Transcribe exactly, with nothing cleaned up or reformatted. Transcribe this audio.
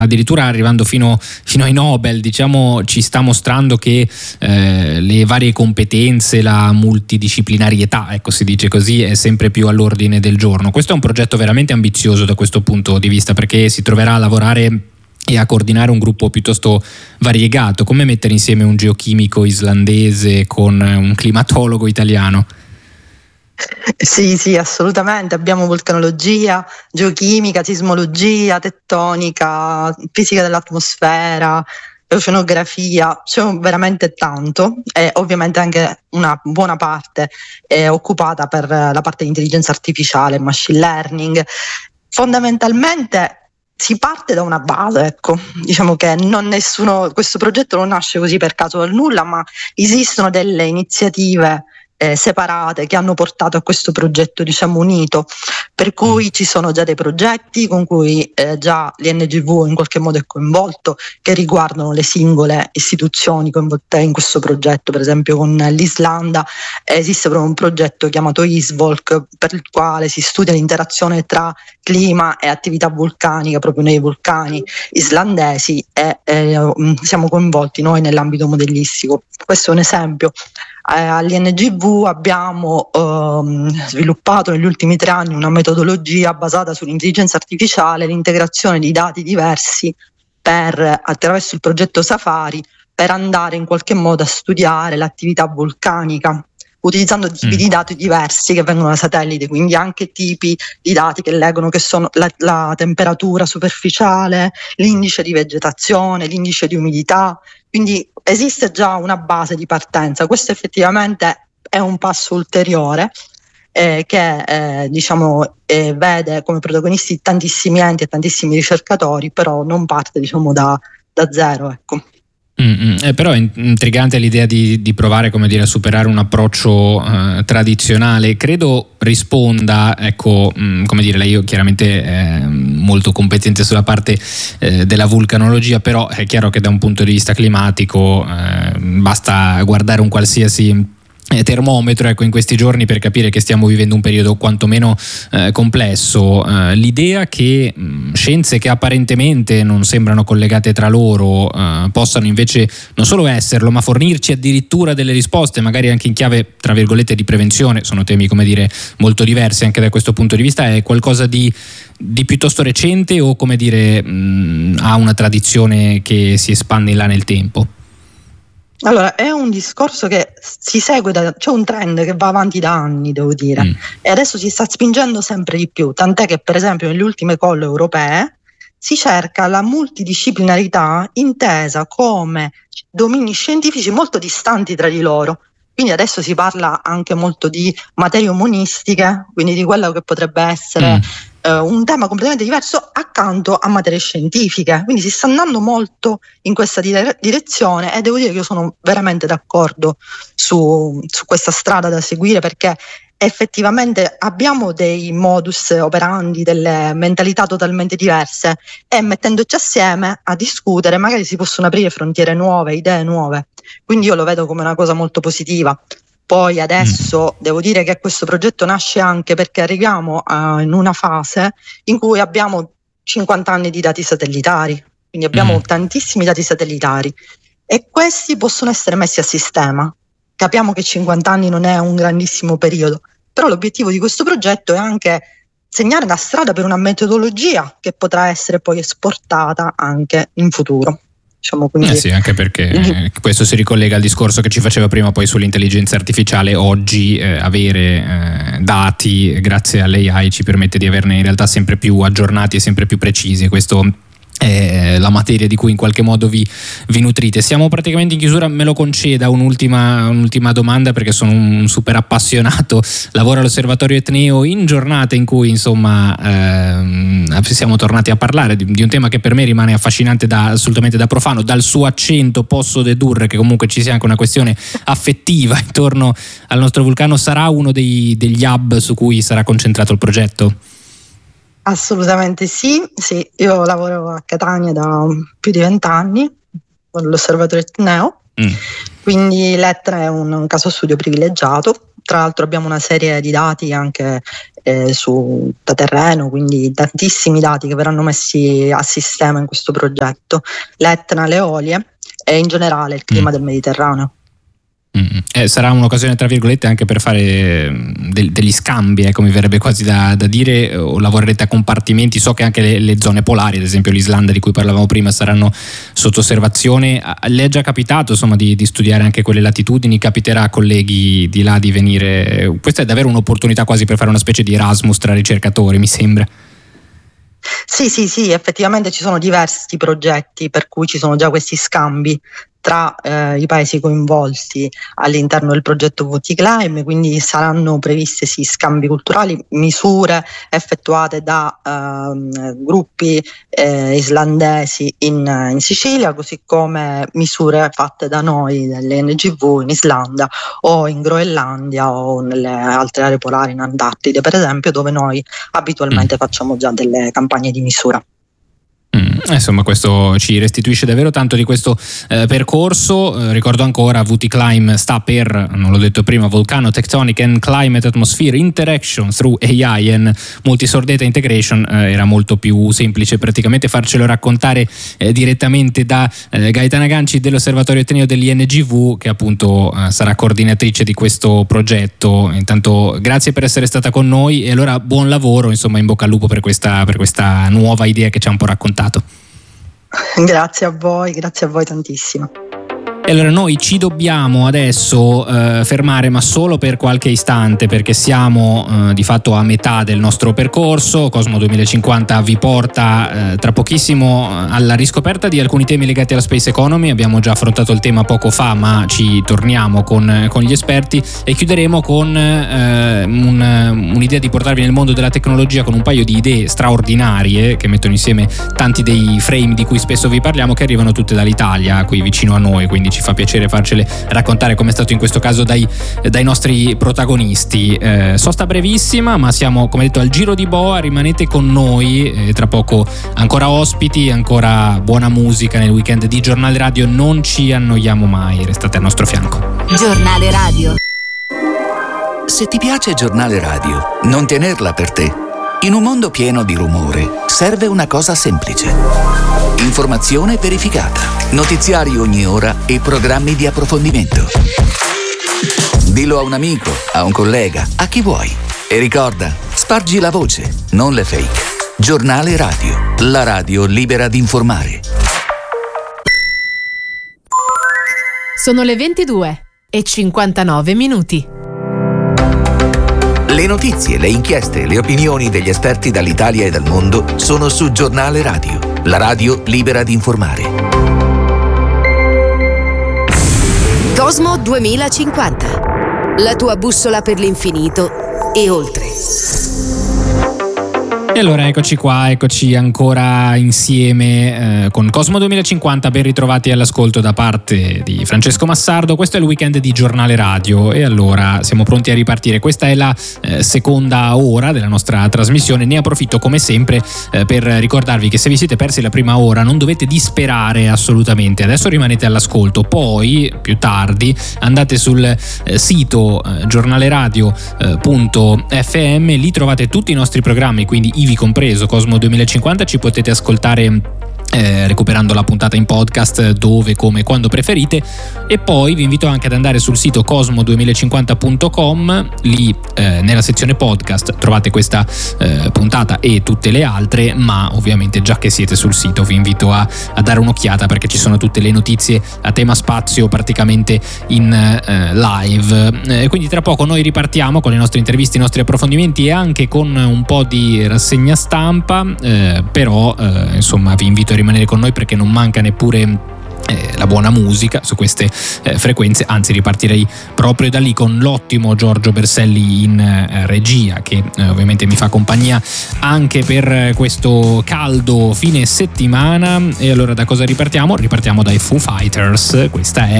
addirittura arrivando fino, fino ai Nobel, diciamo, ci sta mostrando che eh, le varie competenze, la multidisciplinarietà, ecco, si dice così, è sempre più all'ordine del giorno. Questo è un progetto veramente ambizioso da questo punto di vista, perché si troverà a lavorare e a coordinare un gruppo piuttosto variegato. Come mettere insieme un geochimico islandese con un climatologo italiano? Sì, sì, assolutamente. Abbiamo vulcanologia, geochimica, sismologia, tettonica, fisica dell'atmosfera, oceanografia, c'è veramente tanto, e ovviamente anche una buona parte è occupata per la parte di intelligenza artificiale, machine learning. Fondamentalmente si parte da una base, ecco, diciamo che non nessuno, questo progetto non nasce così per caso dal nulla, ma esistono delle iniziative eh, separate che hanno portato a questo progetto, diciamo, unito, per cui ci sono già dei progetti con cui eh, già l'I N G V in qualche modo è coinvolto, che riguardano le singole istituzioni coinvolte in questo progetto. Per esempio con l'Islanda eh, esiste proprio un progetto chiamato ISVOLC, per il quale si studia l'interazione tra clima e attività vulcanica proprio nei vulcani islandesi, e eh, siamo coinvolti noi nell'ambito modellistico. Questo è un esempio. Eh, all'I N G V abbiamo ehm, sviluppato negli ultimi tre anni una metodologia basata sull'intelligenza artificiale, l'integrazione di dati diversi per, attraverso il progetto Safari, per andare in qualche modo a studiare l'attività vulcanica, utilizzando tipi mm. di dati diversi che vengono da satellite, quindi anche tipi di dati che leggono che sono la, la temperatura superficiale, l'indice di vegetazione, l'indice di umidità. Quindi esiste già una base di partenza. Questo effettivamente è un passo ulteriore eh, che eh, diciamo eh, vede come protagonisti tantissimi enti e tantissimi ricercatori, però non parte, diciamo, da, da zero, ecco. Mm-hmm. Eh, però è intrigante l'idea di, di provare, come dire, a superare un approccio eh, tradizionale. Credo risponda, ecco, mh, come dire, lei chiaramente è molto competente sulla parte eh, della vulcanologia, però è chiaro che da un punto di vista climatico eh, basta guardare un qualsiasi termometro, ecco, in questi giorni per capire che stiamo vivendo un periodo quantomeno eh, complesso. Eh, l'idea che mh, scienze che apparentemente non sembrano collegate tra loro eh, possano invece non solo esserlo, ma fornirci addirittura delle risposte, magari anche in chiave, tra virgolette, di prevenzione, sono temi, come dire, molto diversi anche da questo punto di vista. È qualcosa di, di piuttosto recente o, come dire, mh, ha una tradizione che si espande in là nel tempo? Allora, è un discorso che si segue, da, c'è un trend che va avanti da anni, devo dire, mm. e adesso si sta spingendo sempre di più, tant'è che per esempio nelle ultime call europee si cerca la multidisciplinarità intesa come domini scientifici molto distanti tra di loro. Quindi adesso si parla anche molto di materie umanistiche, quindi di quello che potrebbe essere mm. eh, un tema completamente diverso accanto a materie scientifiche. Quindi si sta andando molto in questa dire- direzione e devo dire che io sono veramente d'accordo su, su questa strada da seguire, perché effettivamente abbiamo dei modus operandi, delle mentalità totalmente diverse, e mettendoci assieme a discutere magari si possono aprire frontiere nuove, idee nuove. Quindi io lo vedo come una cosa molto positiva. Poi adesso mm. devo dire che questo progetto nasce anche perché arriviamo a, in una fase in cui abbiamo cinquanta anni di dati satellitari, quindi abbiamo mm. tantissimi dati satellitari e questi possono essere messi a sistema. Capiamo che cinquanta anni non è un grandissimo periodo, però l'obiettivo di questo progetto è anche segnare la strada per una metodologia che potrà essere poi esportata anche in futuro. Diciamo, quindi... Eh sì, anche perché questo si ricollega al discorso che ci faceva prima poi sull'intelligenza artificiale. Oggi eh, avere eh, dati grazie all'A I ci permette di averne in realtà sempre più aggiornati e sempre più precisi. Questo è la materia di cui in qualche modo vi, vi nutrite. Siamo praticamente in chiusura, me lo conceda un'ultima, un'ultima domanda, perché sono un super appassionato, lavoro all'Osservatorio Etneo in giornate in cui insomma ehm, siamo tornati a parlare di, di un tema che per me rimane affascinante da, assolutamente da profano. Dal suo accento posso dedurre che comunque ci sia anche una questione affettiva intorno al nostro vulcano. Sarà uno dei, degli hub su cui sarà concentrato il progetto? Assolutamente sì, sì, io lavoro a Catania da più di vent'anni con l'Osservatorio Etneo, mm. quindi l'Etna è un, un caso studio privilegiato. Tra l'altro abbiamo una serie di dati anche eh, su, da terreno, quindi tantissimi dati che verranno messi a sistema in questo progetto, l'Etna, le Eolie e in generale il clima mm. del Mediterraneo. Mm. Eh, sarà un'occasione tra virgolette anche per fare de- degli scambi, ecco, mi verrebbe quasi da, da dire, o lavorerete a compartimenti. So che anche le, le zone polari, ad esempio l'Islanda di cui parlavamo prima, saranno sotto osservazione. Le è già capitato insomma di, di studiare anche quelle latitudini? Capiterà a colleghi di là di venire? Questa è davvero un'opportunità quasi per fare una specie di Erasmus tra ricercatori, mi sembra. Sì, sì, sì, effettivamente ci sono diversi progetti per cui ci sono già questi scambi tra eh, i paesi coinvolti all'interno del progetto V T Climb, quindi saranno previste sì, scambi culturali, misure effettuate da eh, gruppi eh, islandesi in, in Sicilia, così come misure fatte da noi delle N G V in Islanda o in Groenlandia o nelle altre aree polari, in Antartide per esempio, dove noi abitualmente mm. facciamo già delle campagne di misura. Mm, insomma, questo ci restituisce davvero tanto di questo eh, percorso. Eh, ricordo ancora, V T Climb sta per, non l'ho detto prima, Volcano Tectonic and Climate Atmosphere Interaction through A I and Multi-Source Data Integration. Eh, era molto più semplice praticamente farcelo raccontare eh, direttamente da eh, Gaetana Ganci dell'Osservatorio Etneo dell'I N G V, che appunto eh, sarà coordinatrice di questo progetto. Intanto grazie per essere stata con noi e allora buon lavoro, insomma, in bocca al lupo per questa, per questa nuova idea che ci ha un po' raccontato. Grazie a voi, grazie a voi tantissimo. E allora noi ci dobbiamo adesso eh, fermare, ma solo per qualche istante, perché siamo eh, di fatto a metà del nostro percorso. Cosmo duemilacinquanta vi porta eh, tra pochissimo alla riscoperta di alcuni temi legati alla space economy. Abbiamo già affrontato il tema poco fa, ma ci torniamo con, con gli esperti e chiuderemo con eh, un, un'idea di portarvi nel mondo della tecnologia con un paio di idee straordinarie che mettono insieme tanti dei frame di cui spesso vi parliamo, che arrivano tutte dall'Italia, qui vicino a noi, quindi ci fa piacere farcele raccontare, come è stato in questo caso dai, dai nostri protagonisti. Eh, sosta brevissima, ma siamo, come detto, al giro di boa. Rimanete con noi, eh, tra poco ancora ospiti, ancora buona musica nel weekend di Giornale Radio. Non ci annoiamo mai, restate al nostro fianco. Giornale Radio. Se ti piace Giornale Radio, non tenerla per te. In un mondo pieno di rumore, serve una cosa semplice. Informazione verificata, notiziari ogni ora e programmi di approfondimento. Dillo a un amico, a un collega, a chi vuoi. E ricorda, spargi la voce, non le fake. Giornale Radio, la radio libera di informare. Sono le ventidue e cinquantanove minuti. Le notizie, le inchieste, le opinioni degli esperti dall'Italia e dal mondo sono su Giornale Radio, la radio libera di informare. Cosmo duemilacinquanta, la tua bussola per l'infinito e oltre. E allora eccoci qua, eccoci ancora insieme eh, con Cosmo duemilacinquanta. Ben ritrovati all'ascolto da parte di Francesco Massardo. Questo è il weekend di Giornale Radio e allora siamo pronti a ripartire. Questa è la eh, seconda ora della nostra trasmissione. Ne approfitto come sempre eh, per ricordarvi che se vi siete persi la prima ora non dovete disperare assolutamente. Adesso rimanete all'ascolto, poi più tardi andate sul eh, sito eh, giornaleradio punto effe emme, lì trovate tutti i nostri programmi, quindi ivi compreso Cosmo duemilacinquanta. Ci potete ascoltare Eh, recuperando la puntata in podcast dove, come, quando preferite, e poi vi invito anche ad andare sul sito cosmo duemilacinquanta punto com. Lì eh, nella sezione podcast trovate questa eh, puntata e tutte le altre, ma ovviamente già che siete sul sito vi invito a, a dare un'occhiata, perché ci sono tutte le notizie a tema spazio praticamente in eh, live. Eh, quindi tra poco noi ripartiamo con le nostre interviste, i nostri approfondimenti e anche con un po' di rassegna stampa, eh, però eh, insomma vi invito a rimanere con noi perché non manca neppure eh, la buona musica su queste eh, frequenze. Anzi, ripartirei proprio da lì con l'ottimo Giorgio Berselli in eh, regia, che eh, ovviamente mi fa compagnia anche per questo caldo fine settimana. E allora da cosa ripartiamo? Ripartiamo dai Foo Fighters. Questa è